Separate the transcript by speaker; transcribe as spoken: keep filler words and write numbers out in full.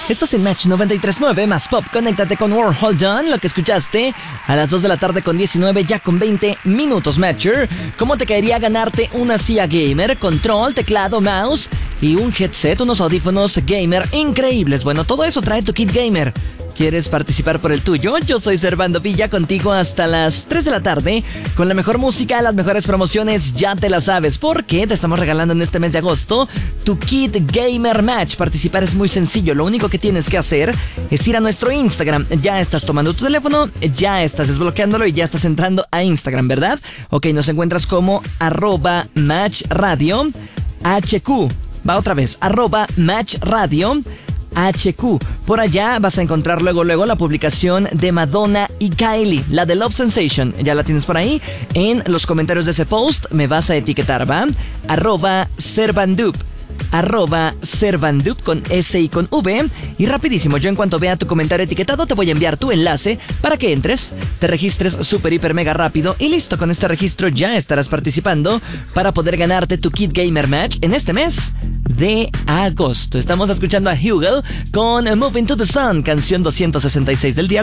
Speaker 1: Estás en Match noventa y tres punto nueve más Pop. Conéctate con World Hold On. Lo que escuchaste a las dos de la tarde con diecinueve, ya con veinte minutos, Matcher. ¿Cómo te caería ganarte una silla gamer, control, teclado, mouse y un headset, unos audífonos gamer increíbles? Bueno, todo eso trae tu kit gamer. ¿Quieres participar por el tuyo? Yo soy Servando Villa, contigo hasta las tres de la tarde, con la mejor música, las mejores promociones, ya te la sabes, porque te estamos regalando en este mes de agosto tu kit Gamer Match. Participar es muy sencillo, lo único que tienes que hacer es ir a nuestro Instagram. Ya estás tomando tu teléfono, ya estás desbloqueándolo y ya estás entrando a Instagram, ¿verdad? Ok, nos encuentras como arroba Match Radio H Q. Va otra vez, arroba Match Radio H Q. Por allá vas a encontrar luego luego la publicación de Madonna y Kylie, la de Love Sensation. Ya la tienes por ahí. En los comentarios de ese post me vas a etiquetar, ¿va? Arroba Servandup. Arroba Servandup con S y con V. Y rapidísimo, yo en cuanto vea tu comentario etiquetado te voy a enviar tu enlace para que entres, te registres súper hiper mega rápido y listo. Con este registro ya estarás participando para poder ganarte tu kit Gamer Match en este mes de agosto. Estamos escuchando a Hugo con Moving to the Sun, canción doscientos sesenta y seis del día.